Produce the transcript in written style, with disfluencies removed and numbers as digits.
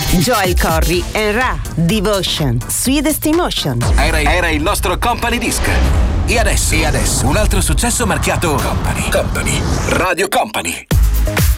Joel Corry e Ra, Devotion, Sweetest Emotion. Era il nostro Company Disc. E adesso un altro successo marchiato Company. Radio Company.